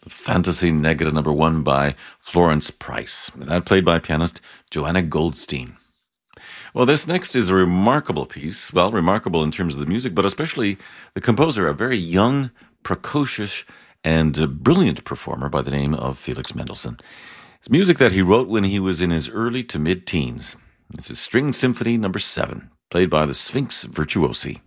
Fantasy Negative number 1 by Florence Price. That played by pianist Joanna Goldstein. Well, this next is a remarkable piece. Well, remarkable in terms of the music, but especially the composer, a very young, precocious, and brilliant performer by the name of Felix Mendelssohn. It's music that he wrote when he was in his early to mid-teens. This is String Symphony number 7, played by the Sphinx Virtuosi.